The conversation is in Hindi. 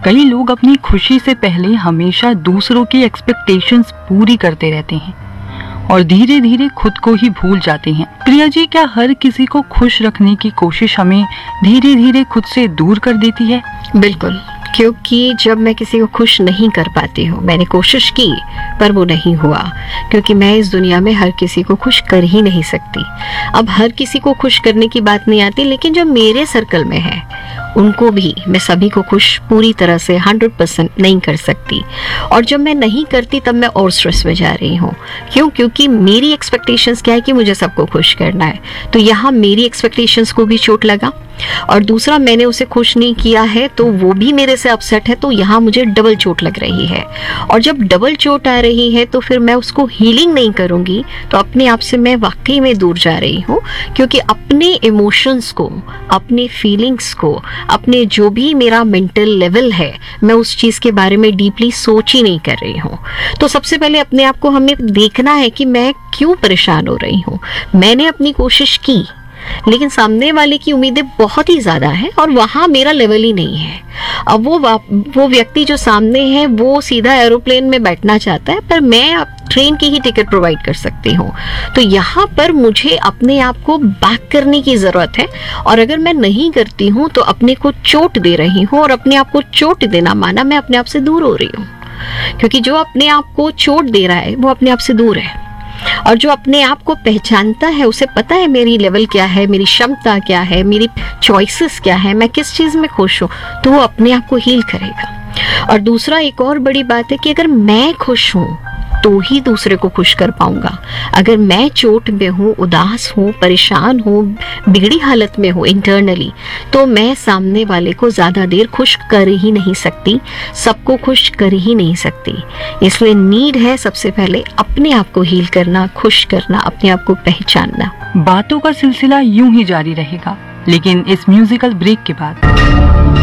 कई लोग अपनी खुशी से पहले हमेशा दूसरों की एक्सपेक्टेशंस पूरी करते रहते हैं और धीरे धीरे खुद को ही भूल जाते हैं। प्रिया जी, क्या हर किसी को खुश रखने की कोशिश हमें धीरे धीरे खुद से दूर कर देती है? बिल्कुल, क्योंकि जब मैं किसी को खुश नहीं कर पाती हूँ, मैंने कोशिश की पर वो नहीं हुआ, क्योंकि मैं इस दुनिया में हर किसी को खुश कर ही नहीं सकती। अब हर किसी को खुश करने की बात नहीं आती, लेकिन जो मेरे सर्कल में है उनको भी मैं सभी को खुश पूरी तरह से 100% नहीं कर सकती। और जब मैं नहीं करती तब मैं और स्ट्रेस में जा रही हूँ। क्यों? क्योंकि मेरी एक्सपेक्टेशंस क्या है कि मुझे सबको खुश करना है, तो यहाँ मेरी एक्सपेक्टेशंस को भी चोट लगा। और दूसरा, मैंने उसे खुश नहीं किया है तो वो भी मेरे से अपसेट है, तो यहाँ मुझे डबल चोट लग रही है। और जब डबल चोट आ रही है तो फिर मैं उसको हीलिंग नहीं करूंगी तो अपने आप से मैं वाकई में दूर जा रही हूँ। क्योंकि अपने इमोशंस को, अपने फीलिंग्स को, अपने जो भी मेरा मेंटल लेवल है, मैं उस चीज के बारे में डीपली सोच ही नहीं कर रही हूँ। तो सबसे पहले अपने आप को हमें देखना है कि मैं क्यों परेशान हो रही हूँ। मैंने अपनी कोशिश की, लेकिन सामने वाले की उम्मीदें बहुत ही ज्यादा है और वहां मेरा लेवल ही नहीं है। अब वो व्यक्ति जो सामने है वो सीधा एरोप्लेन में बैठना चाहता है, पर मैं ट्रेन की ही टिकट प्रोवाइड कर सकती हूँ। तो यहाँ पर मुझे अपने आप को बैक करने की जरूरत है, और अगर मैं नहीं करती हूँ तो अपने को चोट दे रही हूँ, और अपने आप को चोट देना माना मैं अपने आप से दूर हो रही हूँ। क्योंकि जो अपने आप को चोट दे रहा है वो अपने आप से दूर है, और जो अपने आप को पहचानता है उसे पता है मेरी लेवल क्या है, मेरी क्षमता क्या है, मेरी चॉइसेस क्या है, मैं किस चीज में खुश हूँ, तो वो अपने आप को हील करेगा। और दूसरा, एक और बड़ी बात है कि अगर मैं खुश हूँ तो ही दूसरे को खुश कर पाऊंगा। अगर मैं चोट में हूँ, उदास हूँ, परेशान हूँ, बिगड़ी हालत में हूँ इंटरनली, तो मैं सामने वाले को ज्यादा देर खुश कर ही नहीं सकती, सबको खुश कर ही नहीं सकती। इसलिए नीड है सबसे पहले अपने आप को हील करना, खुश करना, अपने आप को पहचानना। बातों का सिलसिला यूं ही जारी रहेगा, लेकिन इस म्यूजिकल ब्रेक के बाद